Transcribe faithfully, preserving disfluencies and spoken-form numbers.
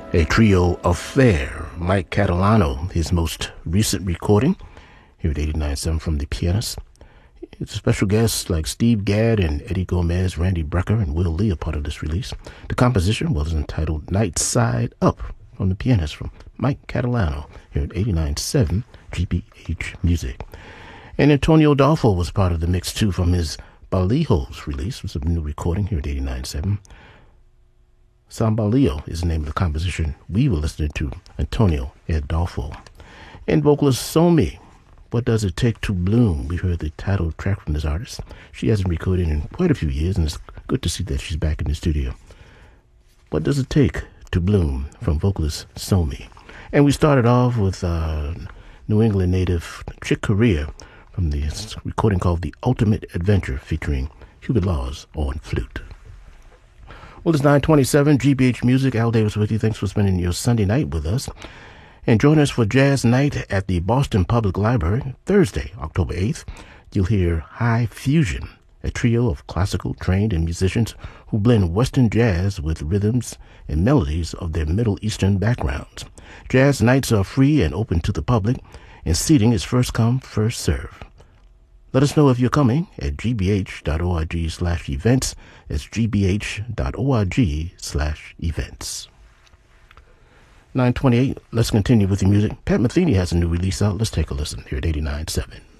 A trio affair. Mike Catalano, his most recent recording, here at eighty-nine point seven from the pianist. It's a special guest like Steve Gadd and Eddie Gomez, Randy Brecker, and Will Lee are part of this release. The composition was entitled Night Side Up from the pianist from Mike Catalano, here at eighty-nine point seven G B H Music. And Antonio Adolfo was part of the mix too from his Balijos release. It was a new recording here at eighty-nine point seven. Sambalio is the name of the composition we were listening to, Antonio Adolfo. And vocalist Somi, What Does It Take to Bloom? We heard the title track from this artist. She hasn't recorded in quite a few years, and it's good to see that she's back in the studio. What Does It Take to Bloom from vocalist Somi. And we started off with uh, New England native Chick Corea from the recording called The Ultimate Adventure featuring Hubert Laws on flute. Well, it's nine twenty-seven, G B H Music. Al Davis with you. Thanks for spending your Sunday night with us. And join us for Jazz Night at the Boston Public Library, Thursday, October eighth. You'll hear High Fusion, a trio of classical trained and musicians who blend Western jazz with rhythms and melodies of their Middle Eastern backgrounds. Jazz nights are free and open to the public, and seating is first come, first serve. Let us know if you're coming at gbh.org slash events. It's gbh.org slash events. nine twenty-eight, let's continue with the music. Pat Metheny has a new release out. Let's take a listen here at eighty-nine point seven.